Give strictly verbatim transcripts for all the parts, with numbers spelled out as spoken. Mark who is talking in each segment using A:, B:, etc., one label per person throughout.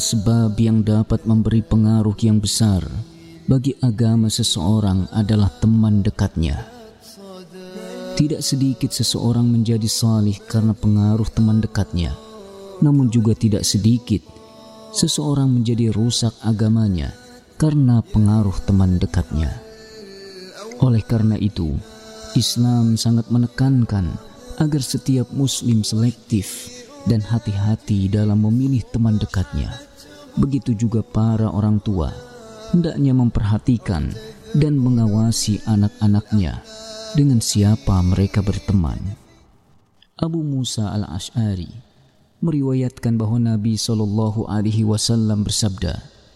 A: Sebab yang dapat memberi pengaruh yang besar bagi agama seseorang adalah teman dekatnya. Tidak sedikit seseorang menjadi salih karena pengaruh teman dekatnya, namun juga tidak sedikit seseorang menjadi rusak agamanya karena pengaruh teman dekatnya. Oleh karena itu, Islam sangat menekankan agar setiap muslim selektif dan hati-hati dalam memilih teman dekatnya. Begitu juga para orang tua, hendaknya memperhatikan dan mengawasi anak-anaknya dengan siapa mereka berteman. Abu Musa al-Ash'ari meriwayatkan bahwa Nabi sallallahu alaihi wasallam bersabda,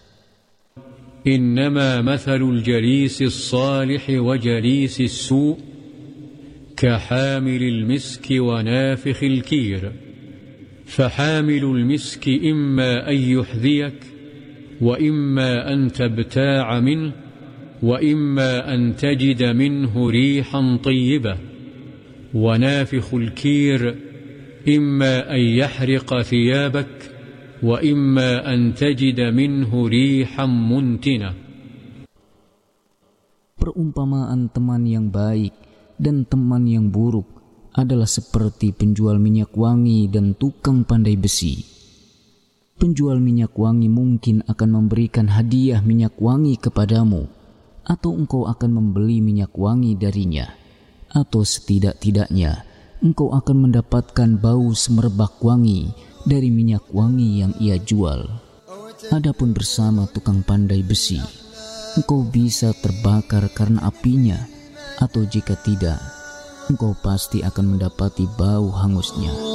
B: "Innama mathalul jalisi as-salih wa jalisi as-su' ka hamilil miski wa nafikhil kir." فحامل المسك إما أن يحذيك وإما أن تبتاع منه وإما أن تجد منه ريحا طيبة ونافخ الكير إما أن يحرق ثيابك وإما أن تجد منه ريحا منتنة.
A: Perumpamaan teman yang baik dan teman yang buruk adalah seperti penjual minyak wangi dan tukang pandai besi. Penjual minyak wangi mungkin akan memberikan hadiah minyak wangi kepadamu, atau engkau akan membeli minyak wangi darinya, atau setidak-tidaknya engkau akan mendapatkan bau semerbak wangi dari minyak wangi yang ia jual. Adapun bersama tukang pandai besi, engkau bisa terbakar karena apinya, atau jika tidak, engkau pasti akan mendapati bau hangusnya.